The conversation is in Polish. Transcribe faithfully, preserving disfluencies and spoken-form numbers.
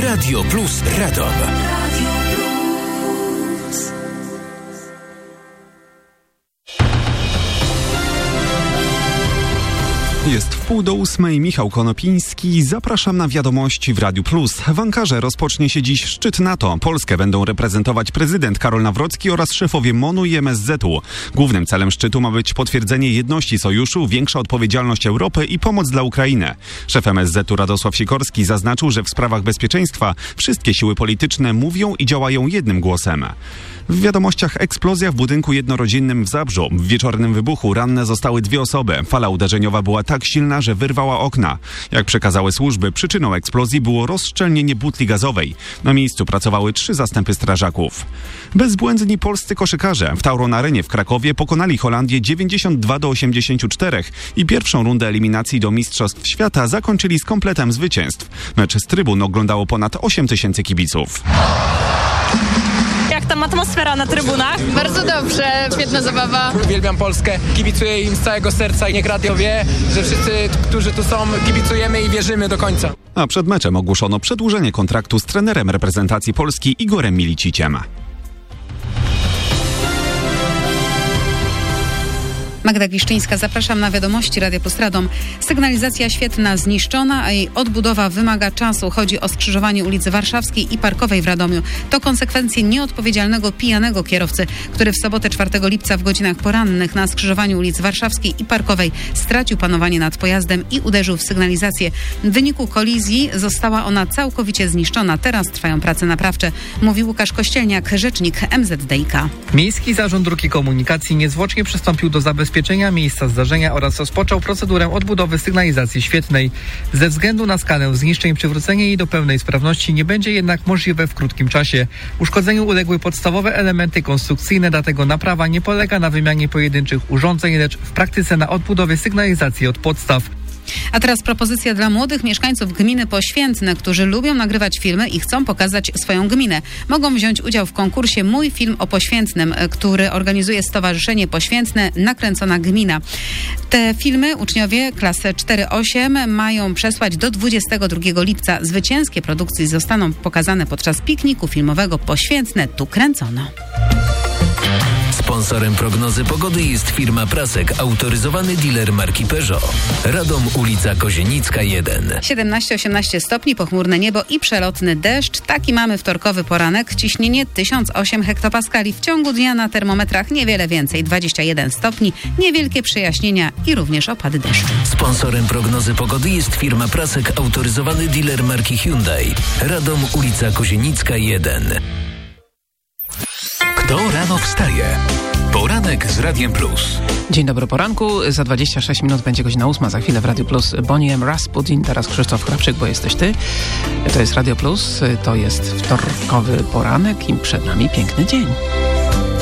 Radio Plus Radom. Jest wpół do ósmej, Michał Konopiński. Zapraszam na wiadomości w Radiu Plus. W Ankarze rozpocznie się dziś szczyt NATO. Polskę będą reprezentować prezydent Karol Nawrocki oraz szefowie MONU i M S Z-u. Głównym celem szczytu ma być potwierdzenie jedności sojuszu, większa odpowiedzialność Europy i pomoc dla Ukrainy. Szef M S Z-u Radosław Sikorski zaznaczył, że w sprawach bezpieczeństwa wszystkie siły polityczne mówią i działają jednym głosem. W wiadomościach eksplozja w budynku jednorodzinnym w Zabrzu. W wieczornym wybuchu ranne zostały dwie osoby. Fala uderzeniowa była tak silna, że wyrwała okna. Jak przekazały służby, przyczyną eksplozji było rozszczelnienie butli gazowej. Na miejscu pracowały trzy zastępy strażaków. Bezbłędni polscy koszykarze w Tauron Arenie w Krakowie pokonali Holandię dziewięćdziesiąt dwa do osiemdziesięciu czterech i pierwszą rundę eliminacji do Mistrzostw Świata zakończyli z kompletem zwycięstw. Mecz z trybun oglądało ponad osiem tysięcy kibiców. Jak tam atmosfera na trybunach? Bardzo dobrze, świetna zabawa. Uwielbiam Polskę, kibicuję im z całego serca i niech radio wie, że wszyscy, którzy tu są, kibicujemy i wierzymy do końca. A przed meczem ogłoszono przedłużenie kontraktu z trenerem reprezentacji Polski Igorem Miliciciem. Magda Giszczyńska, zapraszam na wiadomości Radia Plus Radom. Sygnalizacja świetlna zniszczona, a jej odbudowa wymaga czasu. Chodzi o skrzyżowanie ulicy Warszawskiej i Parkowej w Radomiu. To konsekwencje nieodpowiedzialnego pijanego kierowcy, który w sobotę czwartego lipca w godzinach porannych na skrzyżowaniu ulicy Warszawskiej i Parkowej stracił panowanie nad pojazdem i uderzył w sygnalizację. W wyniku kolizji została ona całkowicie zniszczona. Teraz trwają prace naprawcze, mówi Łukasz Kościelniak, rzecznik M Z D I K. Miejski Zarząd Dróg i Komunikacji niezwłocznie przystąpił do zabezpieczenia miejsca zdarzenia oraz rozpoczął procedurę odbudowy sygnalizacji świetlnej. Ze względu na skalę zniszczeń przywrócenie jej do pełnej sprawności nie będzie jednak możliwe w krótkim czasie. Uszkodzeniu uległy podstawowe elementy konstrukcyjne, dlatego naprawa nie polega na wymianie pojedynczych urządzeń, lecz w praktyce na odbudowie sygnalizacji od podstaw. A teraz propozycja dla młodych mieszkańców gminy Poświętne, którzy lubią nagrywać filmy i chcą pokazać swoją gminę. Mogą wziąć udział w konkursie Mój Film o Poświętnym, który organizuje Stowarzyszenie Poświętne Nakręcona Gmina. Te filmy uczniowie klasy cztery osiem mają przesłać do dwudziestego drugiego lipca. Zwycięskie produkcje zostaną pokazane podczas pikniku filmowego Poświętne Tu kręcono. Sponsorem prognozy pogody jest firma Prasek, autoryzowany dealer marki Peugeot. Radom, ulica Kozienicka jeden. siedemnaście osiemnaście stopni, pochmurne niebo i przelotny deszcz. Taki mamy wtorkowy poranek. Ciśnienie tysiąc osiem hektopaskali. W ciągu dnia na termometrach niewiele więcej, dwadzieścia jeden stopni. Niewielkie przejaśnienia i również opady deszczu. Sponsorem prognozy pogody jest firma Prasek, autoryzowany dealer marki Hyundai. Radom, ulica Kozienicka jeden. Kto rano wstaje? Poranek z Radiem Plus. Dzień dobry poranku. Za dwadzieścia sześć minut będzie godzina ósma. Za chwilę w Radiu Plus Bonnie M. Rasputin. Teraz Krzysztof Krawczyk, bo jesteś ty. To jest Radio Plus. To jest wtorkowy poranek i przed nami piękny dzień.